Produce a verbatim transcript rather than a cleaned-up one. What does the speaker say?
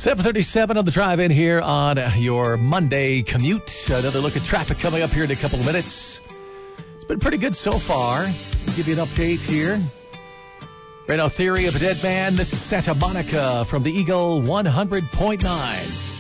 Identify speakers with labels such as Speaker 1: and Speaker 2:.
Speaker 1: seven thirty-seven on the drive-in here on your Monday commute. Another look at traffic coming up here in a couple of minutes. It's been pretty good so far. I'll give you an update here. Right now, Theory of a Dead Man. This is Santa Monica from the Eagle one hundred point nine.